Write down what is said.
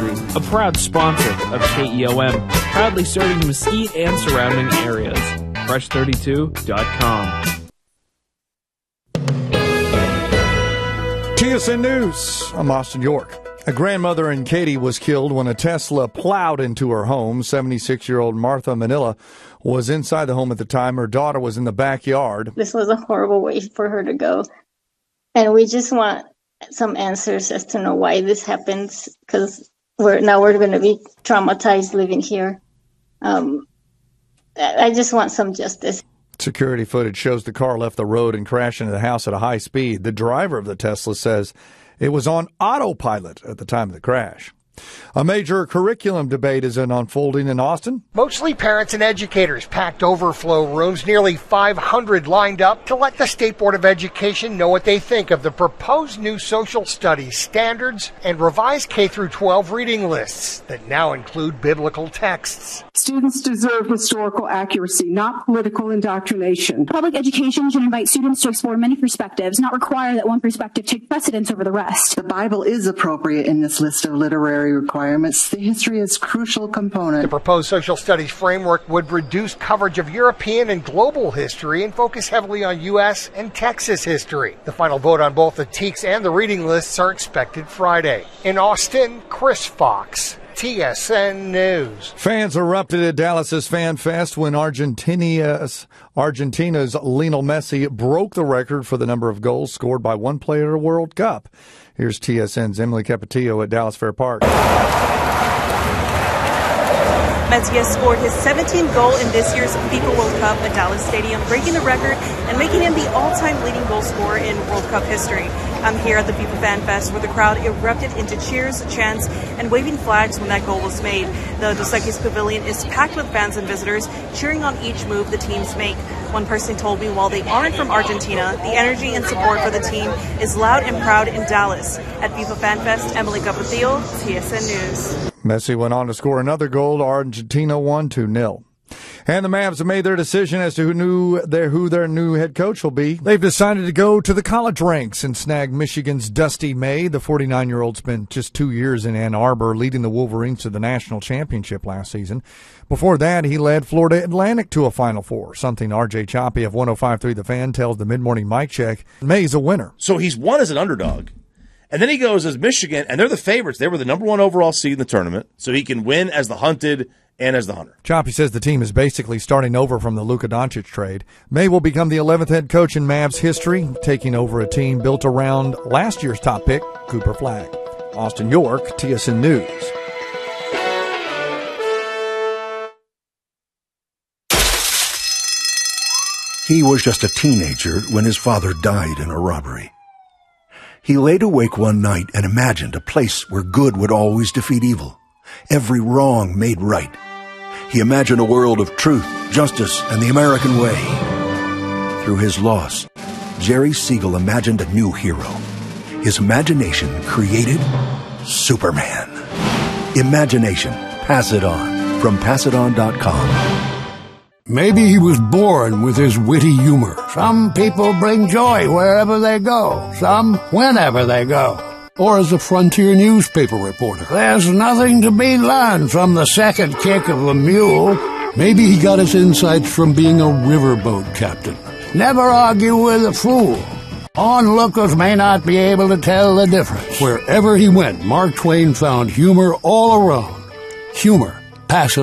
History, a proud sponsor of KEOM, proudly serving Mesquite and surrounding areas. Fresh32.com. TSN News, I'm Austin York. A grandmother in Katy was killed when a Tesla plowed into her home. 76-year-old Martha Manila was inside the home at the time. Her daughter was in the backyard. This was a horrible way for her to go. And we just want some answers as to know why this happens, because we're going to be traumatized living here. I just want some justice. Security footage shows the car left the road and crashed into the house at a high speed. The driver of the Tesla says it was on autopilot at the time of the crash. A major curriculum debate is unfolding in Austin. Mostly parents and educators packed overflow rooms, nearly 500 lined up to let the State Board of Education know what they think of the proposed new social studies standards and revised K-12 reading lists that now include biblical texts. Students deserve historical accuracy, not political indoctrination. Public education should invite students to explore many perspectives, not require that one perspective take precedence over the rest. The Bible is appropriate in this list of literary requirements. The history is a crucial component. The proposed social studies framework would reduce coverage of European and global history and focus heavily on U.S. and Texas history. The final vote on both the TEKS and the reading lists are expected Friday. In Austin, Chris Fox, TSN News. Fans erupted at Dallas's Fan Fest when Argentina's Lionel Messi broke the record for the number of goals scored by one player at a World Cup. Here's TSN's Emily Capetillo at Dallas Fair Park. Messi has scored his 17th goal in this year's FIFA World Cup at Dallas Stadium, breaking the record and making him the all-time leading goal scorer in World Cup history. I'm here at the FIFA Fan Fest where the crowd erupted into cheers, chants, and waving flags when that goal was made. The Dos Equis Pavilion is packed with fans and visitors cheering on each move the teams make. One person told me while they aren't from Argentina, the energy and support for the team is loud and proud in Dallas. At FIFA Fan Fest, Emily Capetillo, TSN News. Messi went on to score another goal. Argentina won 2-0. And the Mavs have made their decision as to who their new head coach will be. They've decided to go to the college ranks and snag Michigan's Dusty May. The 49-year-old spent just 2 years in Ann Arbor, leading the Wolverines to the national championship last season. Before that, he led Florida Atlantic to a Final Four, something R.J. Choppy of 105.3 The Fan tells the mid-morning mic check. May's a winner. So he's won as an underdog. And then he goes as Michigan, and they're the favorites. They were the number one overall seed in the tournament, so he can win as the hunted and as the hunter. Choppy says the team is basically starting over from the Luka Doncic trade. May will become the 11th head coach in Mavs history, taking over a team built around last year's top pick, Cooper Flagg. Austin York, TSN News. He was just a teenager when his father died in a robbery. He laid awake one night and imagined a place where good would always defeat evil, every wrong made right. He imagined a world of truth, justice, and the American way. Through his loss, Jerry Siegel imagined a new hero. His imagination created Superman. Imagination. Pass it on. From PassItOn.com. Maybe he was born with his witty humor. Some people bring joy wherever they go, some whenever they go. Or as a frontier newspaper reporter. There's nothing to be learned from the second kick of a mule. Maybe he got his insights from being a riverboat captain. Never argue with a fool. Onlookers may not be able to tell the difference. Wherever he went, Mark Twain found humor all around. Humor. Pass it